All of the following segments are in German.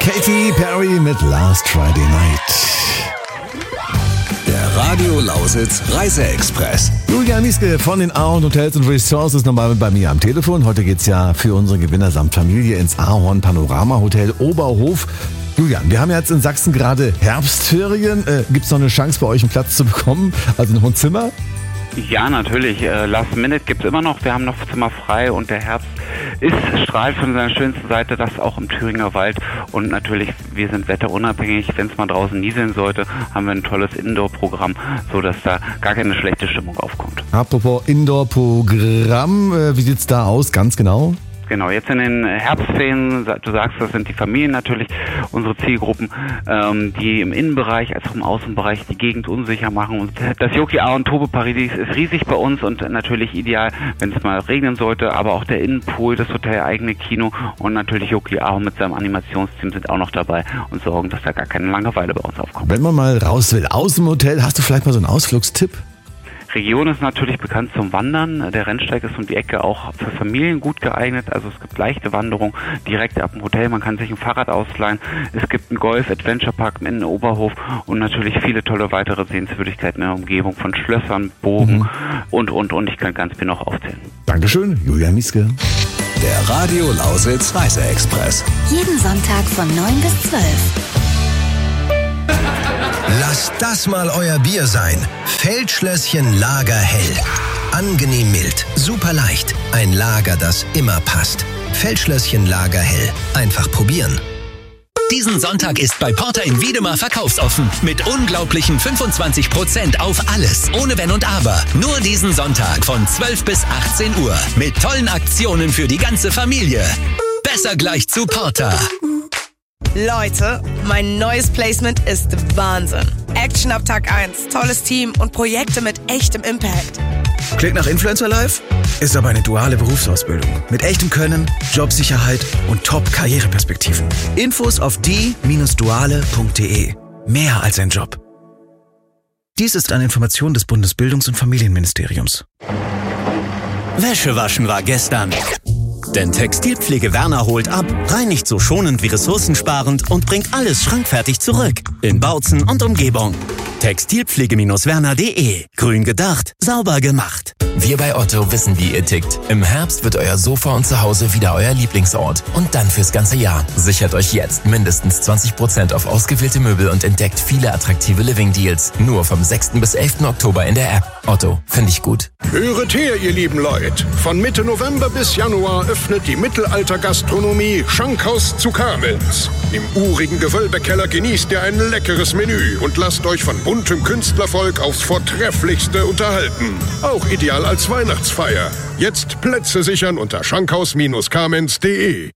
Katy Perry mit Last Friday Night. Der Radio Lausitz Reiseexpress. Julian Mieske von den Ahorn Hotels und Resorts ist nochmal bei mir am Telefon. Heute geht's ja für unsere Gewinner samt Familie ins Ahorn Panorama Hotel Oberhof. Julian, wir haben ja jetzt in Sachsen gerade Herbstferien. Gibt's noch eine Chance bei euch einen Platz zu bekommen? Also noch ein Zimmer? Ja, natürlich. Last Minute gibt's immer noch. Wir haben noch Zimmer frei und der Herbst strahlt von seiner schönsten Seite, das auch im Thüringer Wald. Und natürlich, wir sind wetterunabhängig. Wenn es mal draußen nieseln sollte, haben wir ein tolles Indoor-Programm, sodass da gar keine schlechte Stimmung aufkommt. Apropos Indoor-Programm, wie sieht's da aus, ganz genau? Genau, jetzt in den Herbstferien, du sagst, das sind die Familien natürlich, unsere Zielgruppen, die im Innenbereich als auch im Außenbereich die Gegend unsicher machen. Und das Yoki Ahorn Tobe-Paradies ist riesig bei uns und natürlich ideal, wenn es mal regnen sollte, aber auch der Innenpool, das hotel-eigene Kino und natürlich Yoki Ahorn mit seinem Animationsteam sind auch noch dabei und sorgen, dass da gar keine Langeweile bei uns aufkommt. Wenn man mal raus will aus dem Hotel, hast du vielleicht mal so einen Ausflugstipp? Region ist natürlich bekannt zum Wandern. Der Rennsteig ist um die Ecke auch für Familien gut geeignet. Also es gibt leichte Wanderung direkt ab dem Hotel. Man kann sich ein Fahrrad ausleihen. Es gibt einen Golf-Adventure-Park in Oberhof und natürlich viele tolle weitere Sehenswürdigkeiten in der Umgebung von Schlössern, Burgen und. Ich kann ganz viel noch aufzählen. Dankeschön, Julian Mieske. Der Radio Lausitz Reiseexpress. Jeden Sonntag von 9 bis 12. Lasst das mal euer Bier sein. Feldschlösschen Lager hell. Angenehm mild, super leicht. Ein Lager, das immer passt. Feldschlösschen Lager hell. Einfach probieren. Diesen Sonntag ist bei Porter in Wiedemar verkaufsoffen. Mit unglaublichen 25% auf alles. Ohne Wenn und Aber. Nur diesen Sonntag von 12 bis 18 Uhr. Mit tollen Aktionen für die ganze Familie. Besser gleich zu Porter. Leute, mein neues Placement ist Wahnsinn. Action ab Tag 1, tolles Team und Projekte mit echtem Impact. Klingt nach Influencer Life? Ist aber eine duale Berufsausbildung. Mit echtem Können, Jobsicherheit und Top-Karriereperspektiven. Infos auf die-duale.de. Mehr als ein Job. Dies ist eine Information des Bundesbildungs- und Familienministeriums. Wäsche waschen war gestern. Denn Textilpflege Werner holt ab, reinigt so schonend wie ressourcensparend und bringt alles schrankfertig zurück. In Bautzen und Umgebung. Textilpflege-werner.de. Grün gedacht, sauber gemacht. Wir bei Otto wissen, wie ihr tickt. Im Herbst wird euer Sofa und Zuhause wieder euer Lieblingsort. Und dann fürs ganze Jahr. Sichert euch jetzt mindestens 20% auf ausgewählte Möbel und entdeckt viele attraktive Living-Deals. Nur vom 6. bis 11. Oktober in der App. Otto, finde ich gut. Höret her, ihr lieben Leute. Von Mitte November bis Januar öffnet die Mittelalter-Gastronomie Schankhaus zu Kamenz. Im urigen Gewölbekeller genießt ihr ein leckeres Menü und lasst euch von buntem Künstlervolk aufs Vortrefflichste unterhalten. Auch ideal als Weihnachtsfeier. Jetzt Plätze sichern unter schankhaus-kamenz.de.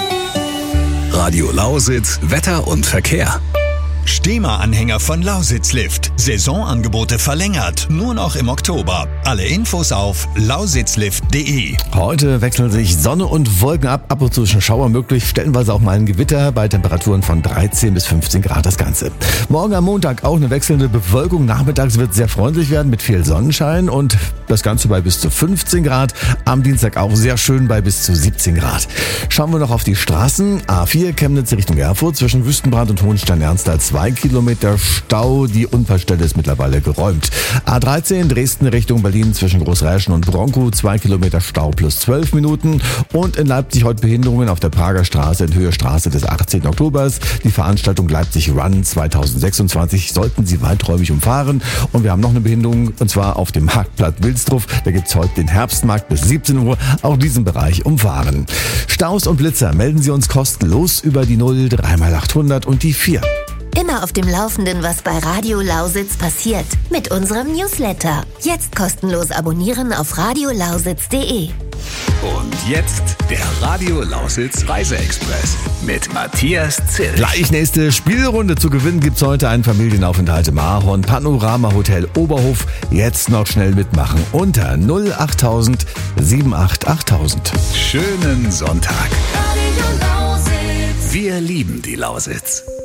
Radio Lausitz Wetter und Verkehr. Stehmer-Anhänger von Lausitz Lift. Saisonangebote verlängert. Nur noch im Oktober. Alle Infos auf lausitzlift.de. Heute wechseln sich Sonne und Wolken ab. Ab und zu ist ein Schauer möglich. Stellenweise auch mal ein Gewitter bei Temperaturen von 13 bis 15 Grad das Ganze. Morgen am Montag auch eine wechselnde Bewölkung. Nachmittags wird es sehr freundlich werden mit viel Sonnenschein und das Ganze bei bis zu 15 Grad. Am Dienstag auch sehr schön bei bis zu 17 Grad. Schauen wir noch auf die Straßen. A4 Chemnitz Richtung Erfurt zwischen Wüstenbrand und Hohenstein-Ernstthal 2 Kilometer Stau. Die Unfallstelle ist mittlerweile geräumt. A13 Dresden Richtung Berlin zwischen Großräschen und Bronkow 2 Kilometer Stau plus 12 Minuten. Und in Leipzig heute Behinderungen auf der Prager Straße in Höhe Straße des 18. Oktobers. Die Veranstaltung Leipzig Run 2026 sollten Sie weiträumig umfahren. Und wir haben noch eine Behinderung und zwar auf dem Marktplatz Wilsdruff. Da gibt es heute den Herbstmarkt bis 17 Uhr. Auch diesen Bereich umfahren. Staus und Blitzer melden Sie uns kostenlos über die 0 3x800 und die 4. Immer auf dem Laufenden, was bei Radio Lausitz passiert. Mit unserem Newsletter. Jetzt kostenlos abonnieren auf radiolausitz.de. Und jetzt der Radio Lausitz Reiseexpress mit Matthias Zilch. Gleich nächste Spielrunde zu gewinnen gibt's heute einen Familienaufenthalt im Ahorn Panorama Hotel Oberhof. Jetzt noch schnell mitmachen unter 08000 78 8000. Schönen Sonntag. Wir lieben die Lausitz.